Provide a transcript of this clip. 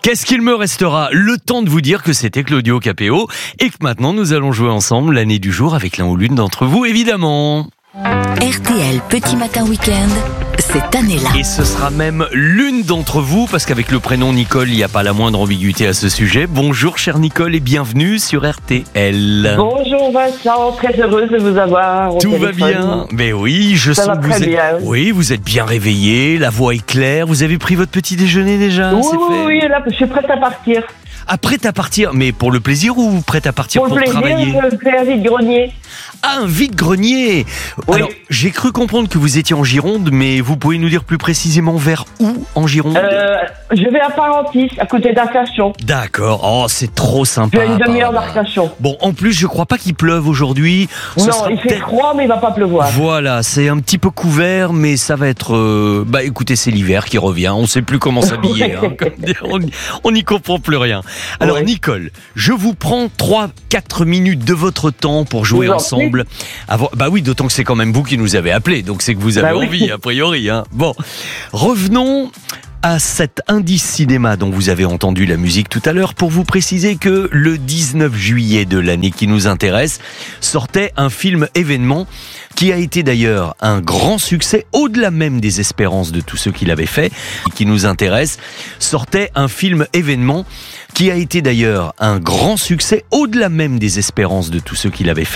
Qu'est-ce qu'il me restera? Le temps de vous dire que c'était Claudio Capéo et que maintenant nous allons jouer ensemble l'année du jour avec l'un ou l'une d'entre vous, évidemment. RTL Petit Matin Week-end, cette année-là. Et ce sera même l'une d'entre vous, parce qu'avec le prénom Nicole, il n'y a pas la moindre ambiguïté à ce sujet. Bonjour chère Nicole et bienvenue sur RTL. Bonjour Vincent, très heureuse de vous avoir au Tout va téléphone. bien? Mais oui, je Ça sens va que vous très êtes... bien. Oui, vous êtes bien réveillé, la voix est claire. Vous avez pris votre petit déjeuner déjà? Oui, C'est oui, fait? oui, là, je suis prête à partir. Ah, prête à partir, mais pour le plaisir ou prête à partir Pour pour le plaisir, travailler? je fais un vide-grenier. Ah, un vide-grenier. Oui. Alors, j'ai cru comprendre que vous étiez en Gironde, mais vous pouvez nous dire plus précisément vers où en Gironde? Je vais à Parentis, à côté d'Arcachon. D'accord. Oh, c'est trop sympa. Je fais une demi-heure apparemment. d'Arcachon. Bon, en plus, je crois pas qu'il pleuve aujourd'hui. Ce Non, sera il fait peut-être- froid, mais il va pas pleuvoir. Voilà, c'est un petit peu couvert, mais ça va être... Bah écoutez, c'est l'hiver qui revient, on sait plus comment s'habiller, hein, comme dire, on n'y comprend plus rien. Alors Ouais. Nicole, je vous prends 3-4 minutes de votre temps pour jouer Je vous en ensemble. Bah oui, d'autant que c'est quand même vous qui nous avez appelés, donc c'est que vous avez Bah oui. envie, a priori. Hein. Bon, revenons à cet indice cinéma dont vous avez entendu la musique tout à l'heure pour vous préciser que le 19 juillet de l'année qui nous intéresse sortait un film événement qui a été d'ailleurs un grand succès au-delà même des espérances de tous ceux qui l'avaient fait, et qui nous intéresse, sortait un film événement qui a été d'ailleurs un grand succès au-delà même des espérances de tous ceux qui l'avaient fait.